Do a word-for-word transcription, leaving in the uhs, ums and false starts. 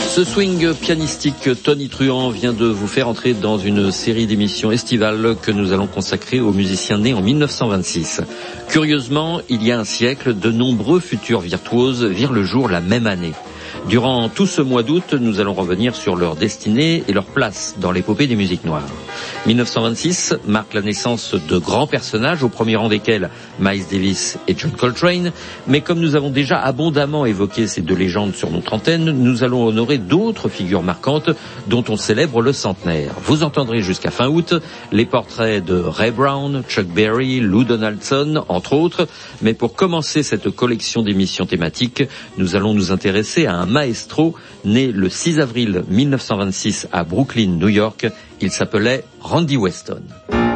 Ce swing pianistique, Tony Truant vient de vous faire entrer dans une série d'émissions estivales que nous allons consacrer aux musiciens nés en mille neuf cent vingt-six. Curieusement, il y a un siècle, de nombreux futurs virtuoses virent le jour la même année. Durant tout ce mois d'août, nous allons revenir sur leur destinée et leur place dans l'épopée des musiques noires. mille neuf cent vingt-six marque la naissance de grands personnages, au premier rang desquels Miles Davis et John Coltrane. Mais comme nous avons déjà abondamment évoqué ces deux légendes sur notre antenne, nous allons honorer d'autres figures marquantes dont on célèbre le centenaire. Vous entendrez jusqu'à fin août les portraits de Ray Brown, Chuck Berry, Lou Donaldson, entre autres. Mais pour commencer cette collection d'émissions thématiques, nous allons nous intéresser à un maestro né le six avril mille neuf cent vingt-six à Brooklyn, New York. Il s'appelait Randy Weston.